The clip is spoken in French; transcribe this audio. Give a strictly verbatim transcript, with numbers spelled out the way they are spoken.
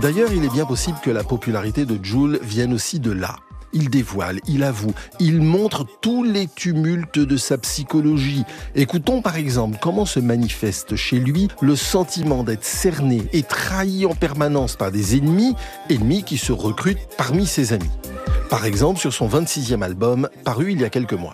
D'ailleurs, il est bien possible que la popularité de Jul vienne aussi de là. Il dévoile, il avoue, il montre tous les tumultes de sa psychologie. Écoutons par exemple comment se manifeste chez lui le sentiment d'être cerné et trahi en permanence par des ennemis, ennemis qui se recrutent parmi ses amis. Par exemple sur son vingt-sixième album, paru il y a quelques mois.